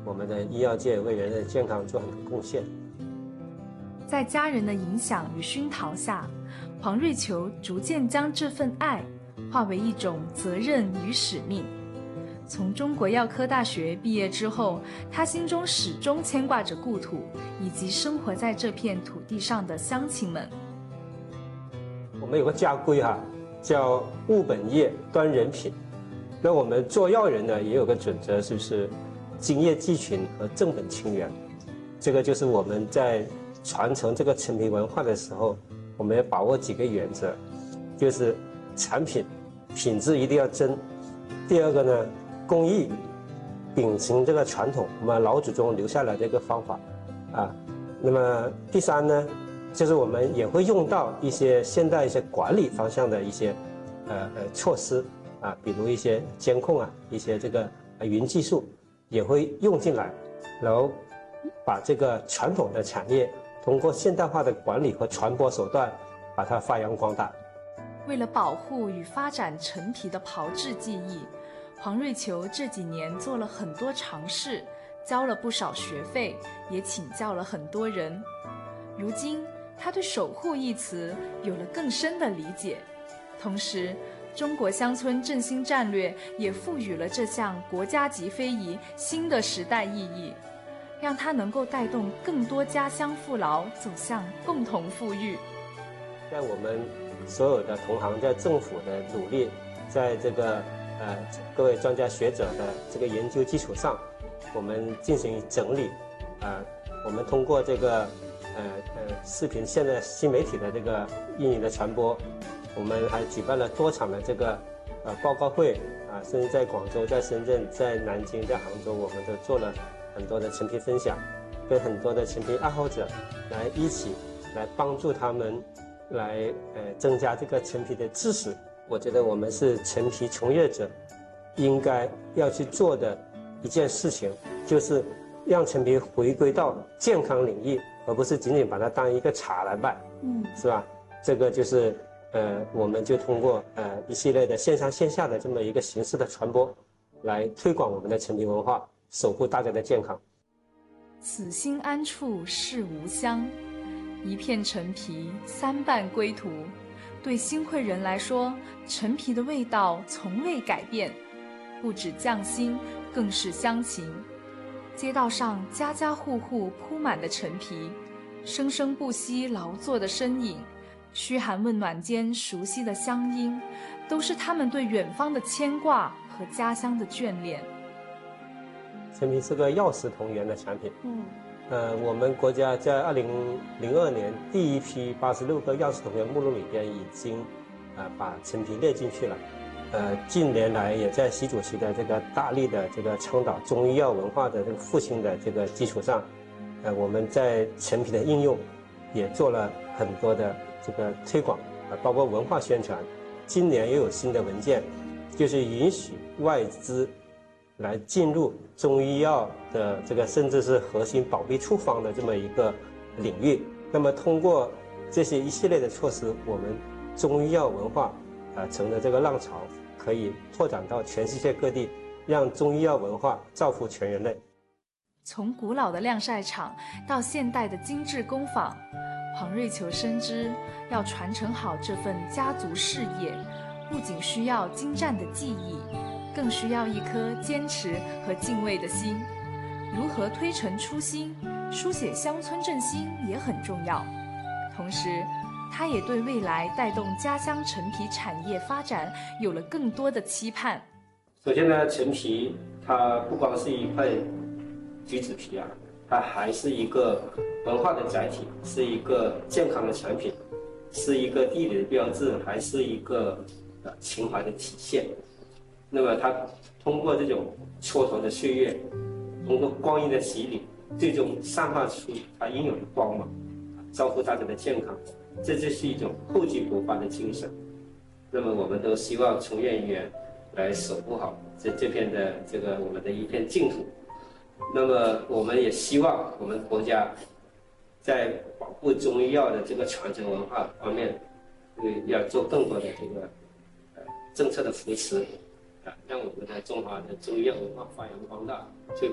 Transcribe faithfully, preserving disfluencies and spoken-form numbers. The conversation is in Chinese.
我们的医药界为人类健康做很多贡献。 在家人的影响与熏陶下，黄瑞求逐渐将这份爱化为一种责任与使命。从中国药科大学毕业之后，他心中始终牵挂着故土以及生活在这片土地上的乡亲们。 我们有个家规哈、啊，叫务本业端人品。那我们做药人呢，也有个准则，就是精业继群和正本清源。这个就是我们在传承这个陈皮文化的时候，我们要把握几个原则，就是产品品质一定要真。第二个呢，工艺秉承这个传统，我们老祖宗留下来的一个方法啊。那么第三呢，就是我们也会用到一些现代一些管理方向的一些呃呃措施啊，比如一些监控啊，一些这个云技术也会用进来，然后把这个传统的产业通过现代化的管理和传播手段把它发扬光大。 为了保护与发展陈皮的炮制技艺，黄瑞求这几年做了很多尝试，交了不少学费，也请教了很多人。如今他对守护一词有了更深的理解，同时中国乡村振兴战略也赋予了这项国家级非遗新的时代意义，让它能够带动更多家乡父老走向共同富裕。 在我们所有的同行，在政府的努力，在这个呃各位专家学者的这个研究基础上，我们进行整理。呃，我们通过这个呃呃视频现在新媒体的这个运营的传播，我们还举办了多场的这个呃报告会啊，甚至在广州、在深圳、在南京、在杭州，我们都做了很多的陈皮分享，跟很多的陈皮爱好者来一起来帮助他们来呃增加这个陈皮的知识。我觉得我们是陈皮从业者应该要去做的一件事情，就是让陈皮回归到健康领域，而不是仅仅把它当一个茶来卖，嗯，是吧？这个就是呃，我们就通过呃一系列的线上线下的这么一个形式的传播，来推广我们的陈皮文化，守护大家的健康。 此心安处是吾乡，一片陈皮三瓣归途。对新会人来说，陈皮的味道从未改变，不止匠心，更是乡情。街道上家家户户铺满的陈皮，生生不息劳作的身影，嘘寒问暖间熟悉的乡音，都是他们对远方的牵挂和家乡的眷恋。 陈皮是个药食同源的产品。嗯，呃，我们国家在二零零二年第一批八十六个药食同源目录里边已经，呃，把陈皮列进去了。呃，近年来也在习主席的这个大力的这个倡导中医药文化的这个复兴的这个基础上，呃，我们在陈皮的应用也做了很多的这个推广，呃，包括文化宣传。今年又有新的文件，就是允许外资来进入中医药的这个甚至是核心保密处方的这么一个领域。那么通过这些一系列的措施，我们中医药文化呃乘着这个浪潮，可以拓展到全世界各地，让中医药文化造福全人类。 从古老的晾晒场到现代的精致工坊，黄瑞求深知要传承好这份家族事业，不仅需要精湛的技艺，更需要一颗坚持和敬畏的心。如何推陈出新，书写乡村振兴也很重要。同时，他也对未来带动家乡陈皮产业发展有了更多的期盼。 首先呢，陈皮它不光是一块橘子皮啊，它还是一个文化的载体，是一个健康的产品，是一个地理的标志，还是一个呃情怀的体现。那么它通过这种蹉跎的岁月，通过光阴的洗礼，最终散发出它应有的光芒，照顾大家的健康。这就是一种厚积薄发的精神。那么我们都希望从业人员来守护好这这片的这个我们的一片净土。那么我们也希望我们国家在保护中医药的这个传承文化方面，对要做更多的这个呃政策的扶持，啊，让我们的中华的中医药文化发扬光大。